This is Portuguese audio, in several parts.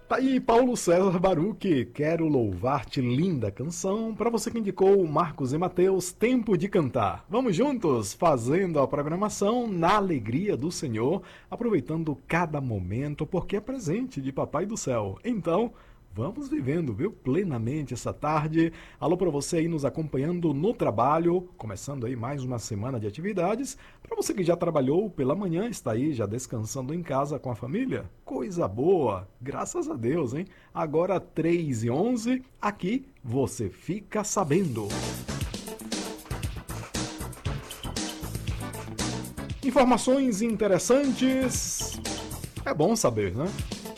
Tá aí Paulo César Baruch, Quero Louvar-te, linda canção, para você que indicou Marcos e Mateus, Tempo de Cantar. Vamos juntos, fazendo a programação na alegria do Senhor, aproveitando cada momento, porque é presente de Papai do Céu. Então, vamos vivendo, viu, plenamente essa tarde. Alô para você aí nos acompanhando no trabalho, começando aí mais uma semana de atividades. Para você que já trabalhou pela manhã, está aí já descansando em casa com a família. Coisa boa, graças a Deus, hein? Agora 3h11, aqui você fica sabendo. Informações interessantes. É bom saber, né?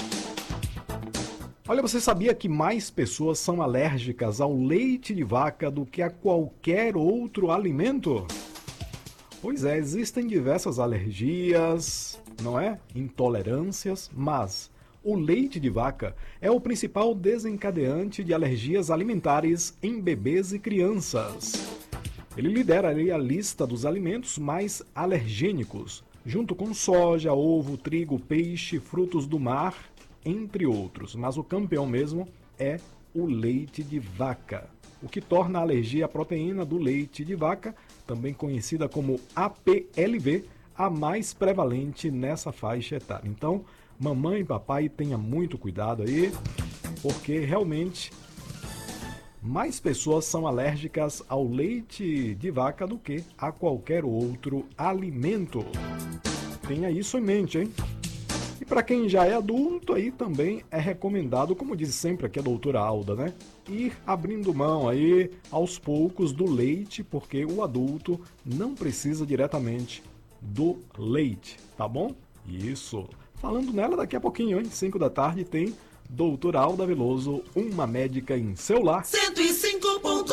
Olha, você sabia que mais pessoas são alérgicas ao leite de vaca do que a qualquer outro alimento? Pois é, existem diversas alergias, não é? Intolerâncias, mas o leite de vaca é o principal desencadeante de alergias alimentares em bebês e crianças. Ele lidera ali a lista dos alimentos mais alergênicos, junto com soja, ovo, trigo, peixe, frutos do mar, entre outros, mas o campeão mesmo é o leite de vaca, o que torna a alergia à proteína do leite de vaca, também conhecida como APLV, a mais prevalente nessa faixa etária. Então, mamãe e papai, tenha muito cuidado aí, porque realmente mais pessoas são alérgicas ao leite de vaca do que a qualquer outro alimento. Tenha isso em mente, hein? E para quem já é adulto, aí também é recomendado, como diz sempre aqui a doutora Alda, né? Ir abrindo mão aí aos poucos do leite, porque o adulto não precisa diretamente do leite, tá bom? Isso. Falando nela daqui a pouquinho, hein? 5 da tarde tem doutora Alda Veloso, uma médica em seu lar.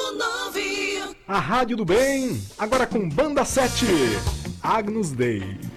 105.9. A Rádio do Bem, agora com Banda 7, Agnus Dei.